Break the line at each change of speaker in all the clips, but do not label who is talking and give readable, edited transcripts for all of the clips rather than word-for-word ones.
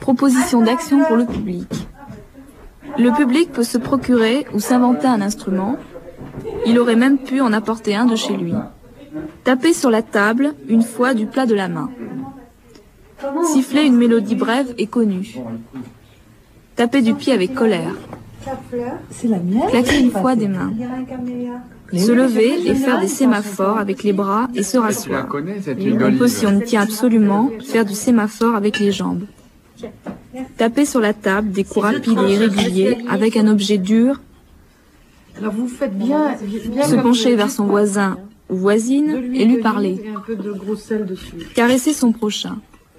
Proposition d'action pour le public. Le public peut se procurer ou s'inventer un instrument. Il aurait même pu en apporter un de chez lui. Taper sur la table une fois du plat de la main. Siffler une mélodie brève et connue. Taper du pied avec colère. Claquer une fois des mains. Se lever et faire des sémaphores avec les bras et se rasseoir. On peut, si on y tient absolument, faire du sémaphore avec les jambes. Taper sur la table des coups rapides et irréguliers avec un objet dur.
Alors vous faites bien
Se pencher vers son voisin ou voisine et lui parler. Caresser son prochain.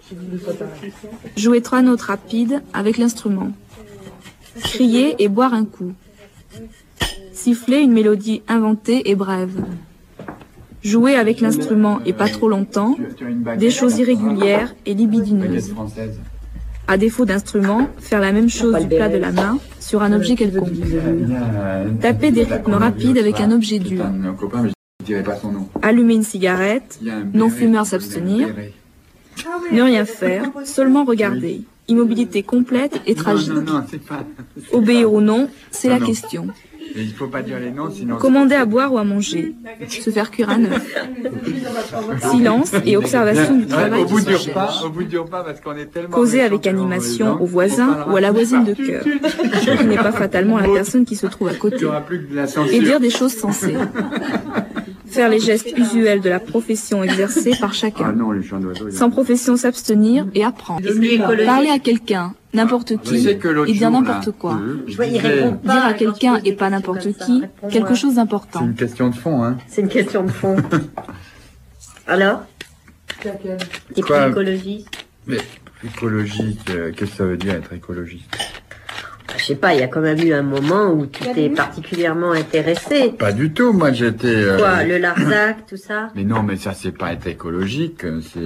Jouer 3 notes rapides avec l'instrument. Crier et boire un coup. Siffler une mélodie inventée et brève. Jouer avec l'instrument et pas trop longtemps. Des choses irrégulières et libidineuses. À défaut d'instrument, faire la même chose du plat de la main sur un objet quelconque. Taper des rythmes rapides avec un objet dur. Allumer une cigarette. Non-fumeur s'abstenir. Ne rien faire, seulement regarder. Immobilité complète et tragique. Obéir ou non, c'est la question.
Et il faut pas dire les noms, sinon...
Commander à boire ou à manger. Se faire cuire un œuf. Silence et observation du travail qui se cherche. Causer avec animation au voisin ou à la voisine de cœur, qui n'est pas fatalement la personne qui se trouve à côté. Et dire des choses sensées. Faire les gestes usuels de la profession exercée par chacun. Sans profession s'abstenir et apprendre. Parler à quelqu'un, n'importe qui, et dire n'importe quoi. Dire à quelqu'un et pas n'importe qui, quelque chose d'important.
C'est une question de fond, hein.
C'est une question de fond. Alors? T'es plus écologiste?
Mais écologiste, qu'est-ce que ça veut dire être écologiste?
Je sais pas, il y a quand même eu un moment où tu t'es particulièrement intéressé.
Pas du tout, moi j'étais...
Quoi, le Larzac, tout ça?
Mais non, mais ça c'est pas être écologique,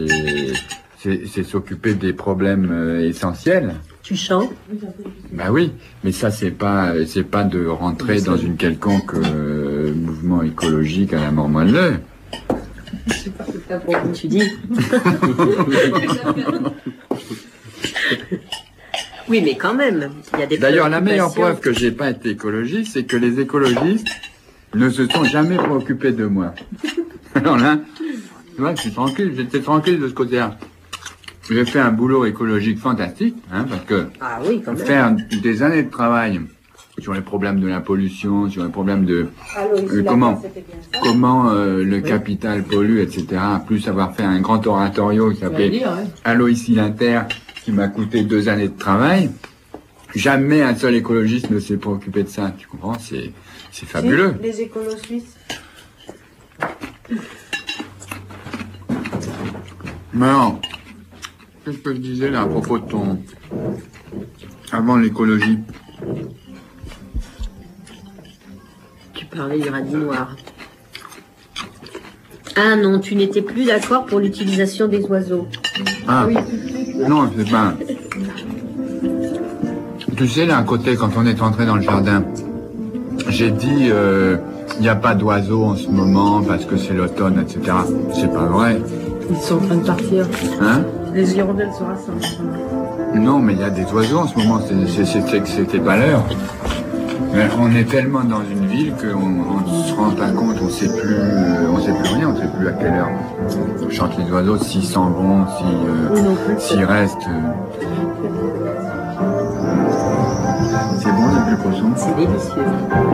c'est s'occuper des problèmes essentiels.
Tu chantes?
Bah oui, mais ça c'est pas de rentrer dans une quelconque mouvement écologique à la mort moelleux.
C'est pas ce que tu dis. Oui, mais quand même, il y a des...
D'ailleurs, la meilleure preuve que j'ai pas été écologiste, c'est que les écologistes ne se sont jamais préoccupés de moi. Alors là, tu vois, je suis tranquille, j'étais tranquille de ce côté-là. J'ai fait un boulot écologique fantastique, hein, parce que faire des années de travail sur les problèmes de la pollution, sur les problèmes de comment le capital pollue, etc., plus avoir fait un grand oratorio qui s'appelait Allô ici l'Inter, qui m'a coûté 2 années de travail. Jamais un seul écologiste ne s'est préoccupé de ça. Tu comprends? C'est fabuleux.
Les écolos suisses.
Mais alors, qu'est-ce que je disais là à propos de ton... Avant l'écologie?
Tu parlais du radis noir. Ah non, tu n'étais plus d'accord pour l'utilisation des oiseaux.
Ah, non, c'est pas... Tu sais, là, à côté, quand on est entré dans le jardin, j'ai dit, il n'y a pas d'oiseaux en ce moment parce que c'est l'automne, etc. C'est pas vrai.
Ils sont en train de partir.
Hein?
Les hirondelles se rassemblent.
Non, mais il y a des oiseaux en ce moment, c'était pas l'heure. Mais on est tellement dans une ville qu'on ne se rend pas compte, on sait plus rien, on sait plus à quelle heure chantent les oiseaux, s'ils s'en vont, s'ils restent. C'est bon les plus poissons?
C'est délicieux.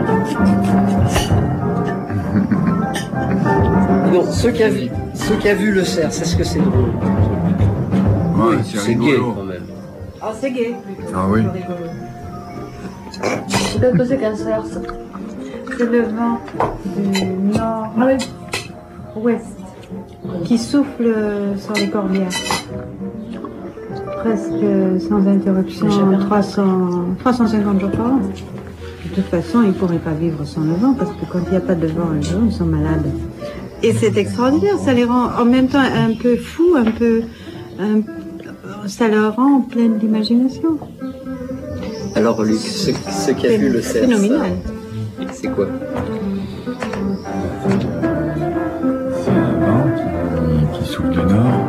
Bon, ceux qui a vu le cerf, c'est ce que c'est drôle.
Ouais, c'est
gay
rigolo.
quand même.
Ah, c'est gay.
Ah oui.
Qu'est-ce que c'est qu'un cerf? C'est le vent du nord-ouest qui souffle sur les corbières. Presque sans interruption, 350 jours par an. De toute façon, ils ne pourraient pas vivre sans le vent, parce que quand il n'y a pas de vent un jour, ils sont malades. Et c'est extraordinaire, ça les rend en même temps un peu fous, ça leur rend pleine d'imagination.
Alors Luc, ce qui a vu le cerf,
phénoménal.
C'est quoi?
C'est un vent qui souffle du nord.